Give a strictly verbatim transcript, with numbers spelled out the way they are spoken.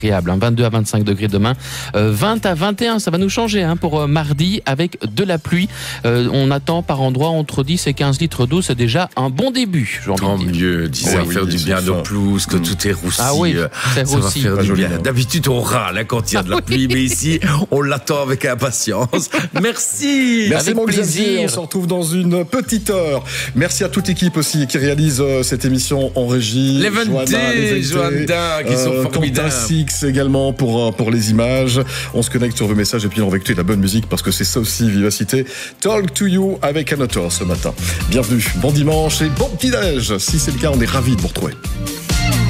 Agréable, hein, vingt-deux à vingt-cinq degrés demain, euh, vingt à vingt et un, ça va nous changer hein, pour euh, mardi avec de la pluie. Euh, on attend par endroits entre dix et quinze litres d'eau, c'est déjà un bon début. Tant mieux, disait oui, faire oui, du bien à nos ça. pelouses, que mmh. tout est roussi. Ah oui, c'est ça roussi. va faire du bien. Joli, D'habitude, on râle hein, quand il y a de la pluie, mais ici, on l'attend avec impatience. Merci. Merci avec mon plaisir. Xavier, on se retrouve dans une petite heure. Merci à toute l'équipe aussi qui réalise euh, cette émission en régie. Les Venté, Joanda, qui sont euh, formidables. Quentin Six également pour, euh, pour les images. On se connecte sur vos messages et puis on va écouter de la bonne musique parce que c'est ça aussi, Vivacité. Talk to you avec Anatole ce matin. Bienvenue, bon dimanche et bon petit-déj. Si c'est le cas, on est ravis de vous retrouver.